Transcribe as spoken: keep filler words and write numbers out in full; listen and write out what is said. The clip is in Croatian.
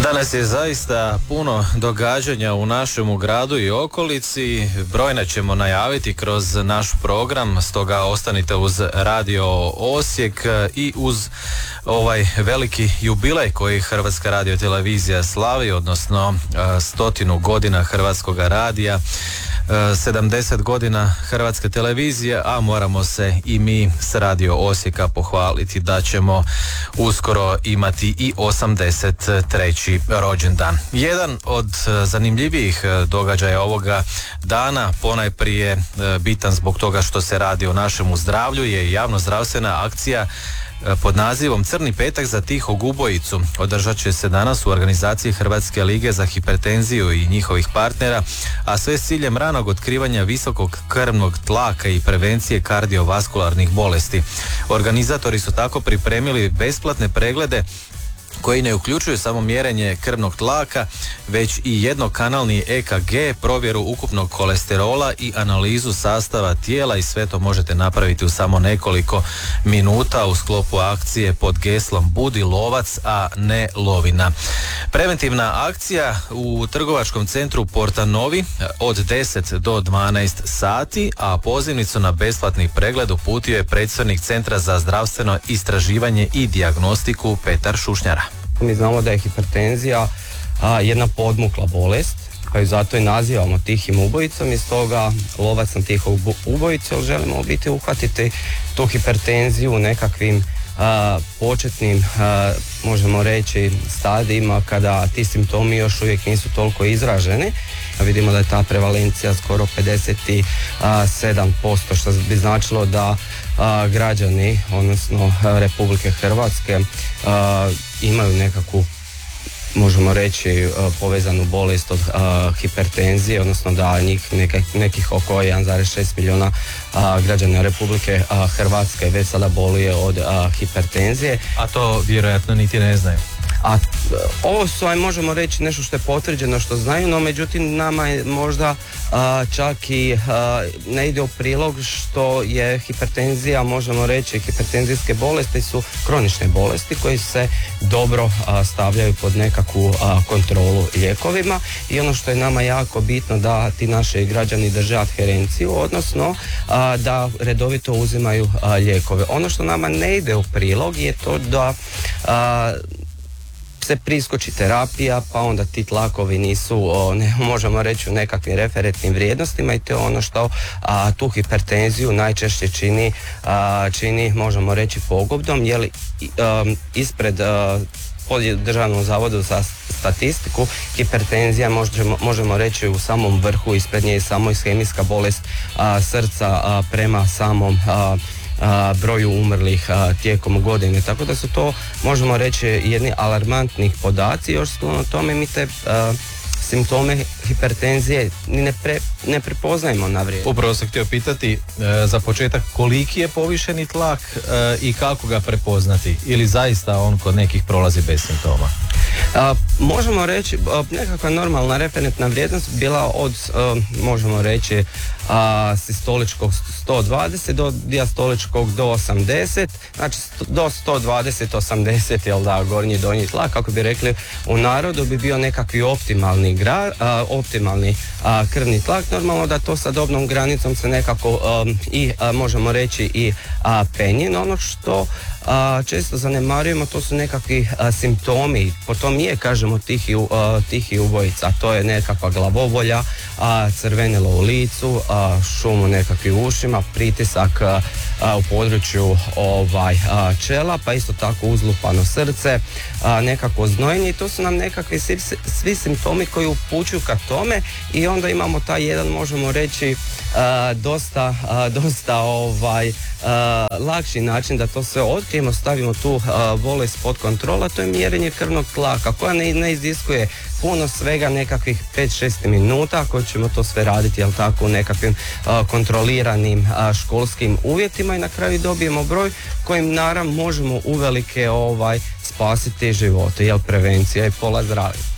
Danas je zaista puno događanja u našemu gradu i okolici. Brojne ćemo najaviti kroz naš program, stoga ostanite uz Radio Osijek i uz ovaj veliki jubilej koji Hrvatska radiotelevizija slavi, odnosno stotinu godina Hrvatskog radija, sedamdeset godina Hrvatske televizije, a moramo se i mi s Radio Osijeka pohvaliti da ćemo uskoro imati i osamdeset treći rođendan. Jedan od zanimljivijih događaja ovoga dana, ponajprije bitan zbog toga što se radi o našemu zdravlju, je javnozdravstvena akcija pod nazivom Crni petak za tihog ubojicu. Održat će se danas u organizaciji Hrvatske lige za hipertenziju i njihovih partnera, a sve s ciljem ranog otkrivanja visokog krvnog tlaka i prevencije kardiovaskularnih bolesti. Organizatori su tako pripremili besplatne preglede koji ne uključuju samo mjerenje krvnog tlaka, već i jednokanalni E K G, provjeru ukupnog kolesterola i analizu sastava tijela, i sve to možete napraviti u samo nekoliko minuta u sklopu akcije pod geslom Budi lovac, a ne lovina. Preventivna akcija u trgovačkom centru Porta Novi od deset do dvanaest sati, a pozivnicu na besplatni pregled uputio je predsjednik Centra za zdravstveno istraživanje i dijagnostiku Petar Šušnjara. Mi znamo da je hipertenzija a, jedna podmukla bolest, pa ju zato i nazivamo tihim ubojicom, i stoga lovac na tihog ubojicu, jer želimo u biti uhvatiti tu hipertenziju u nekakvim a, početnim, a, možemo reći, stadijima kada ti simptomi još uvijek nisu toliko izraženi. A vidimo da je ta prevalencija skoro pedeset sedam posto, što bi značilo da a, građani, odnosno a, Republike Hrvatske a, imaju nekakvu, možemo reći, a, povezanu bolest od a, hipertenzije, odnosno da njih neka, nekih oko jedan zarez šest milijuna a, građana Republike a, Hrvatske već sada boluje od a, hipertenzije. A to vjerojatno niti ne znaju. A ovo su, aj možemo reći, nešto što je potvrđeno, što znaju, no međutim nama je možda a, čak i a, ne ide u prilog što je hipertenzija, možemo reći, hipertenzijske bolesti su kronične bolesti koje se dobro a, stavljaju pod nekakvu a, kontrolu lijekovima, i ono što je nama jako bitno da ti naši građani drže adherenciju, odnosno a, da redovito uzimaju a, lijekove. Ono što nama ne ide u prilog je to da a, se priskoči terapija, pa onda ti tlakovi nisu, o, ne, možemo reći, u nekakvim referentnim vrijednostima, i to je ono što a, tu hipertenziju najčešće čini, a, čini, možemo reći, pogubnom, jer a, ispred a, pod Državnom zavodu za statistiku hipertenzija možemo, možemo reći u samom vrhu, ispred nje je samo ishemijska bolest a, srca a, prema samom a, A, broju umrlih a, tijekom godine, tako da su to, možemo reći, jedni alarmantni podaci. Još sklono tome mi te a, simptome hipertenzije ne, pre, ne prepoznajemo na vrijeme. Upravo sam htio pitati e, za početak koliki je povišeni tlak e, i kako ga prepoznati, ili zaista on kod nekih prolazi bez simptoma? A, možemo reći, a, nekakva normalna referentna vrijednost bila od, a, možemo reći, a, sistoličkog sto dvadeset do dijastoličkog do osamdeset, znači do sto dvadeset osamdeset, jel da, gornji donji tlak, kako bi rekli u narodu, bi bio nekakvi optimalni, gra, a, optimalni a, krvni tlak. Normalno da to sa dobnom granicom se nekako a, i a, možemo reći i a, penje, no ono što a, često zanemarujemo, to su nekakvi a, simptomi, po tom je, kažemo, tihi, a, tihi ubojica, to je nekakva glavobolja, a, crvenilo u licu, a, šum u nekakvim ušima, pritisak a, a, u području ovaj, a, čela, pa isto tako uzlupano srce, a, nekako znojenje, i to su nam nekakvi svi, svi simptomi koji upućuju ka tome, i onda imamo taj jedan, možemo reći, a, dosta, a, dosta ovaj, a, lakši način da to sve otkrijemo, stavimo tu a, bolest pod kontrola, to je mjerenje krvnog tlaka, koja ne, ne iziskuje puno, svega nekakvih pet do šest minuta, koji ćemo to sve raditi, jel tako, u nekakvim a, kontroliranim a, školskim uvjetima, i na kraju dobijemo broj kojim naravno možemo uvelike ovaj, spasiti živote, jel prevencija je pola zdravlja.